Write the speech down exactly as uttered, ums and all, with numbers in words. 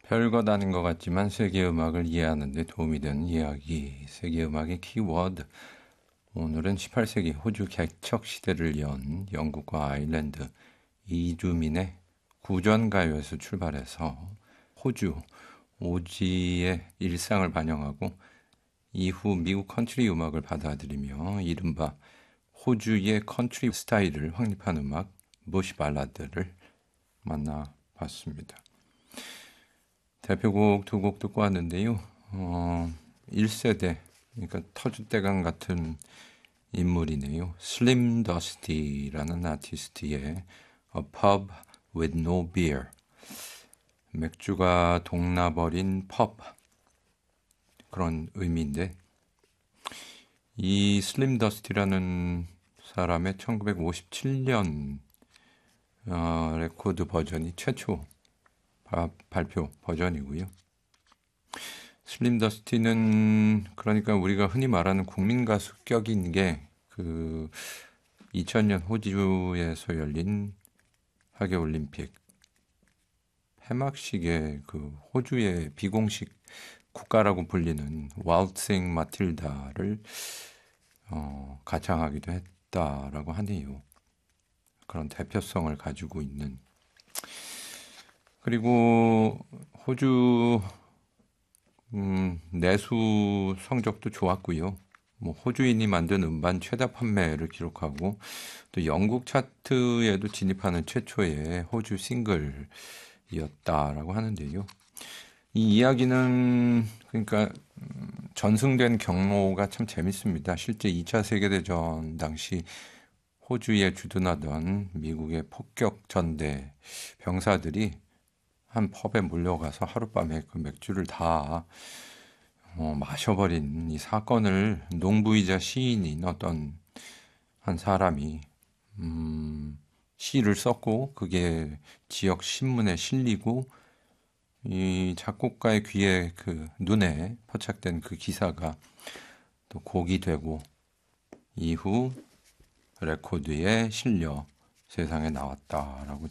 별것 아닌 것 같지만 세계 음악을 이해하는 데 도움이 되는 이야기, 세계 음악의 키워드. 오늘은 십팔 세기 호주 개척 시대를 연 영국과 아일랜드 이주민의 구전가요에서 출발해서 호주 오지의 일상을 반영하고 이후 미국 컨트리 음악을 받아들이며 이른바 호주의 컨트리 스타일을 확립한 음악, 부시 발라드를 만나봤습니다. 대표곡 두 곡 듣고 왔는데요. 어, 일 세대, 그러니까 터줏대감 같은 인물이네요. 슬림 더스티라는 아티스트의 A Pub with No Beer, 맥주가 동나버린 펍, 그런 의미인데, 이 슬림 더스티라는 사람의 천구백오십칠 년 어, 레코드 버전이 최초 바, 발표 버전이고요. 슬림 더스티는 그러니까 우리가 흔히 말하는 국민 가수 격인 게 그 이천 년 호주에서 열린 하계 올림픽 폐막식에 그 호주의 비공식 국가라고 불리는 왈싱 마틸다를 어, 가창하기도 했다라고 하네요. 그런 대표성을 가지고 있는. 그리고 호주 음, 내수 성적도 좋았고요. 뭐 호주인이 만든 음반 최다 판매를 기록하고 또 영국 차트에도 진입하는 최초의 호주 싱글이었다라고 하는데요. 이 이야기는 그러니까 음, 전승된 경로가 참 재밌습니다. 실제 이 차 세계대전 당시 호주에 주둔하던 미국의 폭격 전대 병사들이 한 펍에 몰려가서 하룻밤에 그 맥주를 다 어, 마셔버린 이 사건을 농부이자 시인인 어떤 한 사람이 음, 시를 썼고 그게 지역 신문에 실리고 이 작곡가의 귀에 그 눈에 포착된 그 기사가 또 곡이 되고 이후 레코드에 실려 세상에 나왔다라고